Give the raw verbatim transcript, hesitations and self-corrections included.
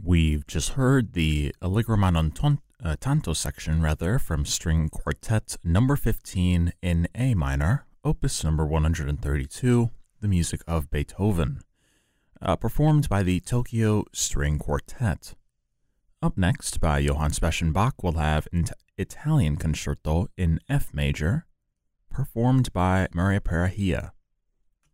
We've just heard the Allegro ma non ton- uh, tanto section, rather, from String Quartet number fifteen in A minor, opus number one hundred thirty-two, the music of Beethoven, uh, performed by the Tokyo String Quartet. Up next, by Johann Sebastian Bach, we'll have an Italian Concerto in F major, performed by Maria Perahia.